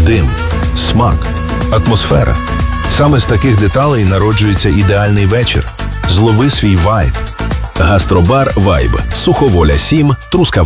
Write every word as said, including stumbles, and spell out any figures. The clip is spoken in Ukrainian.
дим, смак, атмосфера. Саме з таких деталей народжується ідеальний вечір. Злови свій вайб. Гастробар «Вайб». Суховоля сім, Трускавець.